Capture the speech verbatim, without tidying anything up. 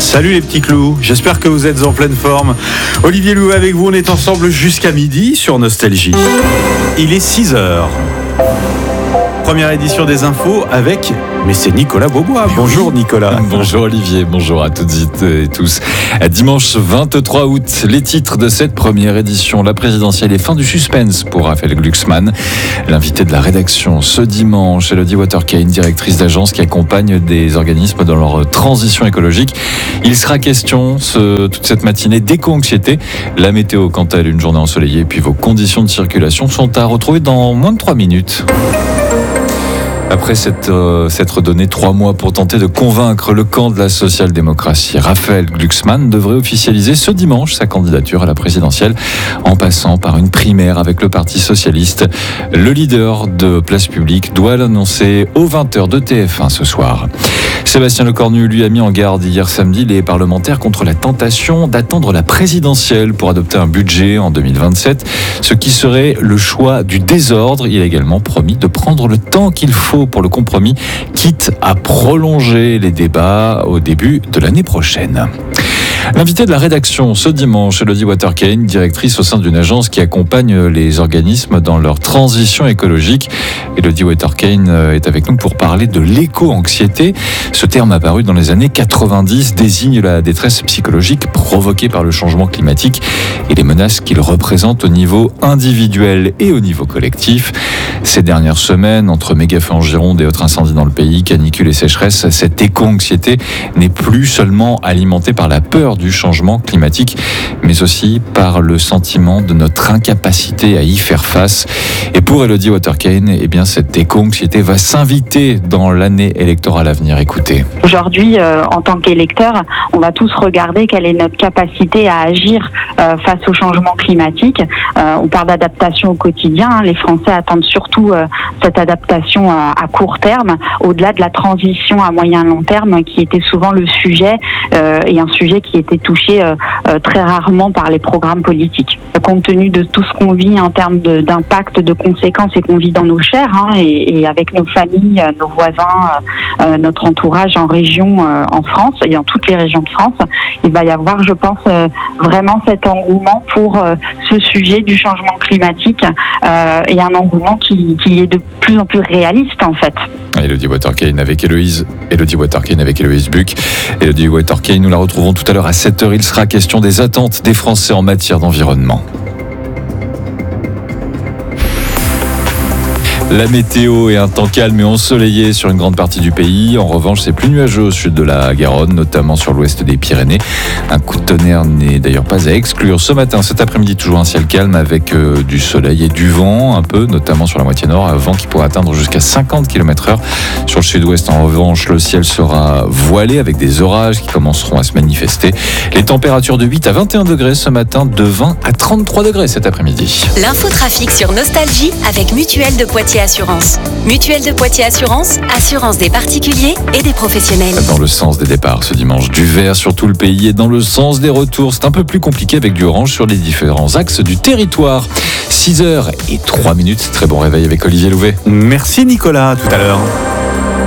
Salut les petits clous, j'espère que vous êtes en pleine forme. Olivier Louvet avec vous, on est ensemble jusqu'à midi sur Nostalgie. Il est six heures. Première édition des infos avec, mais c'est Nicolas Beaubois. Bonjour Nicolas. Bonjour Olivier, bonjour à toutes et tous. Dimanche vingt-trois août, les titres de cette première édition. La présidentielle et fin du suspense pour Raphaël Glucksmann. L'invité de la rédaction ce dimanche, Elodie Waterkane, directrice d'agence qui accompagne des organismes dans leur transition écologique. Il sera question ce, toute cette matinée d'éco-anxiété. La météo, quant à elle, une journée ensoleillée, puis vos conditions de circulation sont à retrouver dans moins de trois minutes. Après s'être, euh, s'être donné trois mois pour tenter de convaincre le camp de la social-démocratie, Raphaël Glucksmann devrait officialiser ce dimanche sa candidature à la présidentielle en passant par une primaire avec le Parti socialiste. Le leader de Place Publique doit l'annoncer aux vingt heures de T F un ce soir. Sébastien Lecornu lui a mis en garde hier samedi les parlementaires contre la tentation d'attendre la présidentielle pour adopter un budget en deux mille vingt-sept, ce qui serait le choix du désordre. Il a également promis de prendre le temps qu'il faut pour le compromis, quitte à prolonger les débats au début de l'année prochaine. L'invité de la rédaction ce dimanche, Elodie Waterkane, directrice au sein d'une agence qui accompagne les organismes dans leur transition écologique. Elodie Waterkane est avec nous pour parler de l'éco-anxiété. Ce terme apparu dans les années quatre-vingt-dix désigne la détresse psychologique provoquée par le changement climatique et les menaces qu'il représente au niveau individuel et au niveau collectif. Ces dernières semaines, entre méga-feux en Gironde et autres incendies dans le pays, canicules et sécheresses, cette éco-anxiété n'est plus seulement alimentée par la peur du changement climatique, mais aussi par le sentiment de notre incapacité à y faire face. Et pour Elodie Waterkane, eh bien, cette éco-anxiété va s'inviter dans l'année électorale à venir. Écoutez. Aujourd'hui, euh, en tant qu'électeurs, on va tous regarder quelle est notre capacité à agir euh, face au changement climatique. Euh, on parle d'adaptation au quotidien. Hein. Les Français attendent surtout euh, cette adaptation à, à court terme, au-delà de la transition à moyen long terme, qui était souvent le sujet euh, et un sujet qui était touché euh, euh, très rarement par les programmes politiques. Compte tenu de tout ce qu'on vit en termes de, d'impact, de conséquences et qu'on vit dans nos chairs, hein, et, et avec nos familles, nos voisins, euh, notre entourage en région, euh, en France et dans toutes les régions de France, il va y avoir, je pense, euh, vraiment cet engouement pour euh, ce sujet du changement climatique euh, et un engouement qui, qui est de plus en plus réaliste en fait. Elodie Waterkane avec Héloïse, Elodie Waterkane avec Héloïse Buck. Elodie Waterkane, nous la retrouvons tout à l'heure à sept heures. Il sera question des attentes des Français en matière d'environnement. La météo est un temps calme et ensoleillé sur une grande partie du pays. En revanche, c'est plus nuageux au sud de la Garonne, notamment sur l'ouest des Pyrénées. Un coup de tonnerre n'est d'ailleurs pas à exclure. Ce matin, cet après-midi, toujours un ciel calme avec euh, du soleil et du vent, un peu, notamment sur la moitié nord. Un vent qui pourrait atteindre jusqu'à cinquante kilomètres heure. Sur le sud-ouest, en revanche, le ciel sera voilé avec des orages qui commenceront à se manifester. Les températures de huit à vingt et un degrés ce matin, de vingt à trente-trois degrés cet après-midi. L'infotrafic sur Nostalgie avec Mutuelle de Poitiers Assurance. Mutuelle de Poitiers Assurance, assurance des particuliers et des professionnels. Dans le sens des départs ce dimanche, du vert sur tout le pays et dans le sens des retours. C'est un peu plus compliqué avec du orange sur les différents axes du territoire. six heures et trois minutes. Très bon réveil avec Olivier Louvet. Merci Nicolas, à tout à l'heure.